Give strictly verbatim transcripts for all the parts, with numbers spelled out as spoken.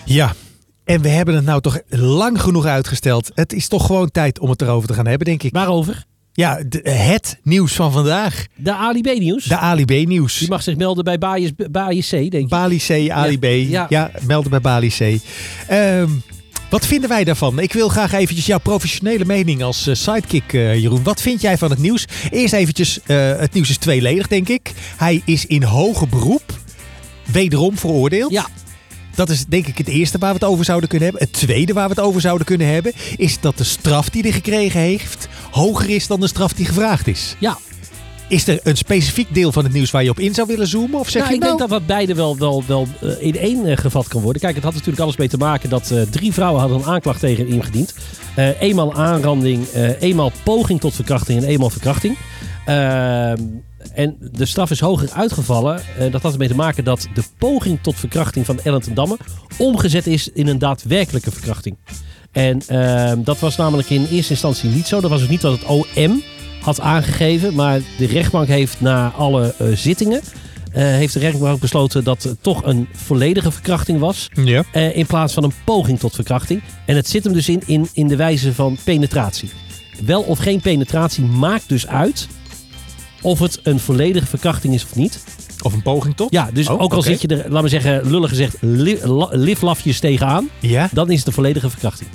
Ja, en we hebben het nou toch lang genoeg uitgesteld. Het is toch gewoon tijd om het erover te gaan hebben, denk ik. Waarover? Ja, de, het nieuws van vandaag. De Ali B-nieuws? De Ali B-nieuws. Die mag zich melden bij Balie C, denk ik. Bali C, Ali B. Ja, ja. ja melden bij Bali C. Um, wat vinden wij daarvan? Ik wil graag eventjes jouw professionele mening als uh, sidekick, uh, Jeroen. Wat vind jij van het nieuws? Eerst eventjes, uh, het nieuws is tweeledig, denk ik. Hij is in hoger beroep wederom veroordeeld. Ja. Dat is denk ik het eerste waar we het over zouden kunnen hebben. Het tweede waar we het over zouden kunnen hebben is dat de straf die hij gekregen heeft hoger is dan de straf die gevraagd is. Ja. Is er een specifiek deel van het nieuws waar je op in zou willen zoomen? Of zeg nou, je ik nou... denk dat wat beide wel, wel, wel uh, in één uh, gevat kan worden. Kijk, het had natuurlijk alles mee te maken dat uh, drie vrouwen hadden een aanklacht tegen hem ingediend. Uh, eenmaal aanranding, uh, eenmaal poging tot verkrachting en eenmaal verkrachting. Uh, en de straf is hoger uitgevallen. Uh, dat had ermee te maken dat de poging tot verkrachting van Ellen ten Damme omgezet is in een daadwerkelijke verkrachting. En uh, dat was namelijk in eerste instantie niet zo. Dat was ook niet wat het O M had aangegeven. Maar de rechtbank heeft na alle uh, zittingen... Uh, heeft de rechtbank besloten dat het toch een volledige verkrachting was. Ja. Uh, in plaats van een poging tot verkrachting. En het zit hem dus in, in, in de wijze van penetratie. Wel of geen penetratie maakt dus uit of het een volledige verkrachting is of niet. Of een poging tot? Ja, dus oh, ook al okay. zit je er, laat me zeggen, lullig gezegd, li, la, liflafjes tegenaan. Ja? Dan is het een volledige verkrachting.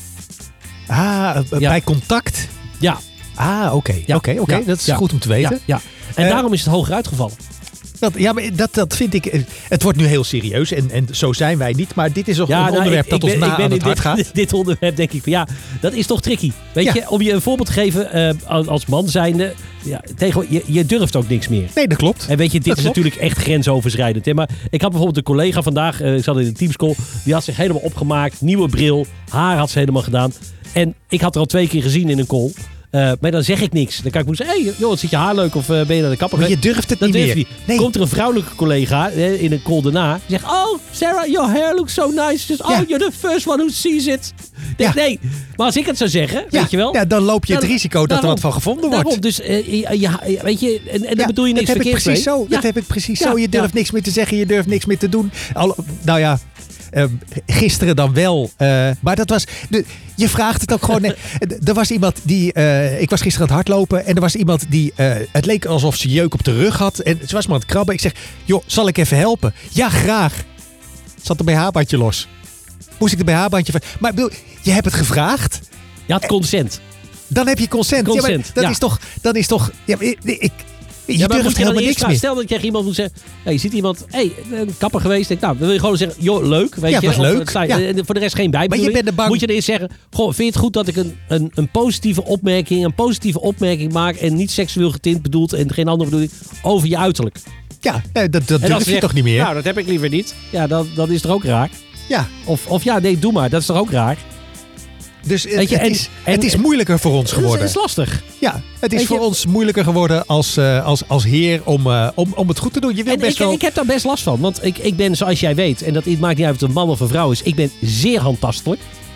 Ah, uh, ja. bij contact? Ja. Ah, oké. Okay. Ja. Oké, okay, okay. ja. dat is ja. goed om te weten. Ja, ja. En uh, daarom is het hoger uitgevallen. Dat, ja, maar dat, dat vind ik... Het wordt nu heel serieus en, en zo zijn wij niet. Maar dit is toch ja, een nou, onderwerp ik, dat ik ons ben, na ik ben aan het hart dit, gaat. Dit, dit onderwerp denk ik van ja, dat is toch tricky. Weet ja. je, om je een voorbeeld te geven uh, als man zijnde. Ja, tegen, je, je durft ook niks meer. Nee, dat klopt. En weet je, dit dat is klopt. natuurlijk echt grensoverschrijdend. Hè? Maar ik had bijvoorbeeld een collega vandaag, uh, ik zat in de teamscall. Die had zich helemaal opgemaakt, nieuwe bril, haar had ze helemaal gedaan. En ik had er al twee keer gezien in een call. Uh, maar dan zeg ik niks. Dan kan ik moeten zeggen, hey, joh, wat zit je haar leuk of uh, ben je naar de kapper? Maar je durft het dat niet durft meer. Niet. Nee. Komt er een vrouwelijke collega hè, in een call daarna. Die zegt, oh Sarah, your hair looks so nice. Just, ja. Oh, you're the first one who sees it. Denk, ja. Nee, maar als ik het zou zeggen, ja. weet je wel. Ja, dan loop je het dan, risico dat daarom, er wat van gevonden wordt. Daarom, dus uh, ja, ja, weet je, en, en ja, dan bedoel je niks dat heb ik verkeerds precies mee. zo. Dat ja. heb ik precies ja. zo. Je durft ja. niks meer te zeggen, je durft niks meer te doen. Al, nou ja... Uh, gisteren dan wel. Uh, maar dat was... De, je vraagt het ook gewoon... Er was iemand die... Uh, ik was gisteren aan het hardlopen. En er was iemand die... Uh, het leek alsof ze jeuk op de rug had. En ze was maar aan het krabben. Ik zeg... Joh, zal ik even helpen? Ja, graag. Zat een B H-bandje los. Moest ik de B H-bandje... Maar ik bedoel, je hebt het gevraagd. Je had consent. Dan heb je consent. consent ja, maar dat ja. is toch... Dat is toch... Ja, ik... ik Je ja, durft helemaal niks meer. Stel dat ik tegen iemand moet zeggen... Hey, je ziet iemand... Hey, een kapper geweest. Denk, nou, dan wil je gewoon zeggen... Joh, leuk. Weet ja, je, was of, leuk. Sta, ja. En voor de rest geen bij. Maar je bent er bang. Moet je er eens zeggen... Goh, vind je het goed dat ik een, een, een positieve opmerking... Een positieve opmerking maak... En niet seksueel getint bedoeld... En geen andere bedoeling... Over je uiterlijk. Ja, dat, dat durf je zegt, toch niet meer? Nou, dat heb ik liever niet. Ja, dat, dat is toch ook raar? Ja. Of, of ja, nee, doe maar. Dat is toch ook raar? Dus het, Weet je, het, en, is, en, het is moeilijker voor ons geworden. Het is lastig. Ja, het is Weet voor je, ons moeilijker geworden als, uh, als, als heer om, uh, om, om het goed te doen. Je wil en best ik, wel... ik heb daar best last van. Want ik, ik ben, zoals jij weet, en dat het maakt niet uit of het een man of een vrouw is, ik ben zeer handtastelijk.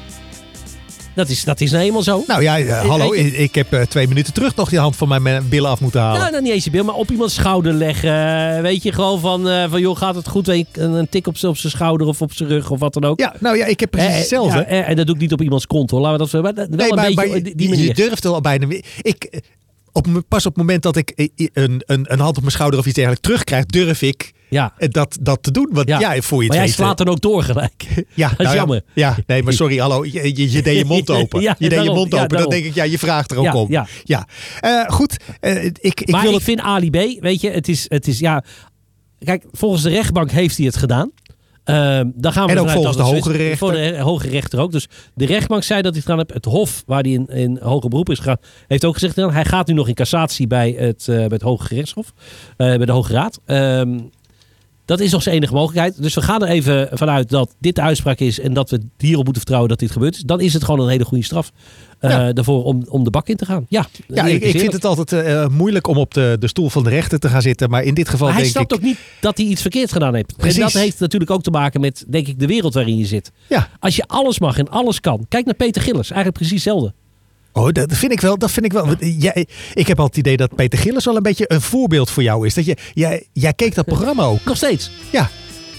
Dat is, dat is nou eenmaal zo. Nou ja, uh, hallo, ik, ik heb uh, twee minuten terug nog die hand van mijn billen af moeten halen. Nou, dan niet eens je bil, maar op iemands schouder leggen. Weet je, gewoon van, uh, van joh, gaat het goed? Een, een tik op zijn schouder of op zijn rug of wat dan ook. Ja, nou ja, ik heb precies eh, hetzelfde. Ja, en, en dat doe ik niet op iemands kont hoor. Laten we dat zo. Maar wel nee, een maar, beetje maar die, die manier. Je durft wel bijna weer. Ik, op, pas op het moment dat ik een, een, een hand op mijn schouder of iets dergelijks terugkrijg, durf ik ja. dat, dat te doen. Want ja, ja voor je maar het jij slaat dan ook door gelijk. Ja, dat is nou jammer. Ja, ja, nee, maar sorry, hallo, je, je, je deed je mond open. ja, je deed daarom, je mond ja, open, daarom. dan denk ik, ja, je vraagt er ook ja, om. Ja. Ja. Uh, goed, uh, ik, ik maar wil ik het... vind Ali B, weet je, het is, het is ja... Kijk, volgens de rechtbank heeft hij het gedaan. Uh, dan gaan we en ook volgens de hogere rechter. Voor de hoge rechter ook. Dus de rechtbank zei dat hij het gedaan heeft. Het Hof, waar hij in, in hoger beroep is gegaan, heeft ook gezegd... hij gaat nu nog in cassatie bij het, uh, bij het Hoge Gerechtshof. Uh, bij de Hoge Raad. Um, dat is nog zijn enige mogelijkheid. Dus we gaan er even vanuit dat dit de uitspraak is... en dat we hierop moeten vertrouwen dat dit gebeurd is. Dan is het gewoon een hele goede straf uh, ja. daarvoor om, om de bak in te gaan. Ja, ja ik, ik vind het altijd uh, moeilijk om op de, de stoel van de rechter te gaan zitten. Maar in dit geval maar denk hij ik... snapt ook niet dat hij iets verkeerd gedaan heeft. Precies. En dat heeft natuurlijk ook te maken met, denk ik, de wereld waarin je zit. Ja. Als je alles mag en alles kan. Kijk naar Peter Gillis. Eigenlijk precies hetzelfde. Oh, dat vind ik wel. Dat vind ik wel. Jij, ik heb al het idee dat Peter Gillis wel een beetje een voorbeeld voor jou is. Dat je, jij, jij keek dat programma ook. Nog steeds. Ja.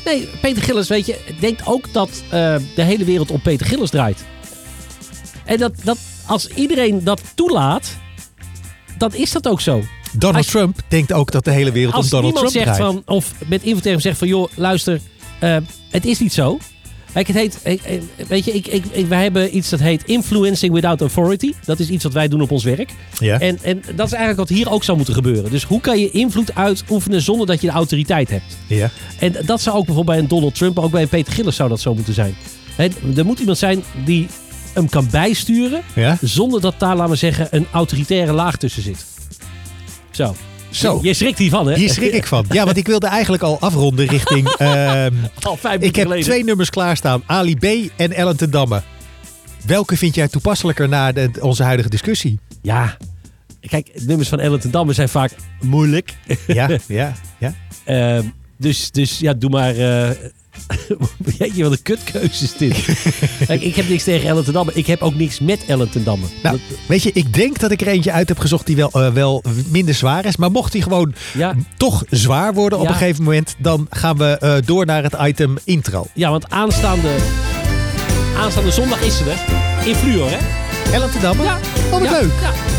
Nee, Peter Gillis, weet je, denkt ook dat uh, de hele wereld om Peter Gillis draait. En dat, dat als iedereen dat toelaat, dan is dat ook zo. Donald als, Trump denkt ook dat de hele wereld om Donald Trump zegt draait. Van, of met invloed tegen hem zegt van, joh, luister, uh, het is niet zo. Kijk, het heet, weet je, ik, ik, ik, wij hebben iets dat heet influencing without authority. Dat is iets wat wij doen op ons werk. Ja. En, en dat is eigenlijk wat hier ook zou moeten gebeuren. Dus hoe kan je invloed uitoefenen zonder dat je de autoriteit hebt? Ja. En dat zou ook bijvoorbeeld bij een Donald Trump, maar ook bij een Peter Gillis zou dat zo moeten zijn. He, er moet iemand zijn die hem kan bijsturen, Ja. zonder dat daar, laten we zeggen, een autoritaire laag tussen zit. Zo. Zo. Je schrikt hiervan, hè? Hier schrik ik van. Ja, want ik wilde eigenlijk al afronden richting... Uh, al vijf ik heb geleden. twee nummers klaarstaan. Ali B en Ellen ten Damme. Welke vind jij toepasselijker na de, onze huidige discussie? Ja, kijk, nummers van Ellen ten Damme zijn vaak moeilijk. Ja, ja, ja. uh, dus, dus ja, doe maar... Uh, Jeetje, wat een kutkeuze is dit. Kijk, ik heb niks tegen Ellen ten Damme. Ik heb ook niks met Ellen ten Damme. Nou, weet je, ik denk dat ik er eentje uit heb gezocht die wel, uh, wel minder zwaar is. Maar mocht die gewoon ja. toch zwaar worden op ja. een gegeven moment, dan gaan we uh, door naar het item intro. Ja, want aanstaande, aanstaande zondag is ze er. In Fluor, hè? Ellen ten Damme? Ja. Oh, wat ja. leuk. Ja.